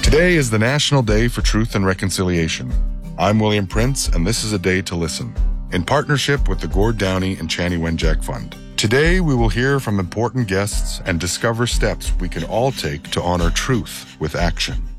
Today is the National Day for Truth and Reconciliation. I'm William Prince, and this is a day to listen, in partnership with the Gord Downie and Chanie Wenjack Fund. Today, we will hear from important guests and discover steps we can all take to honor truth with action.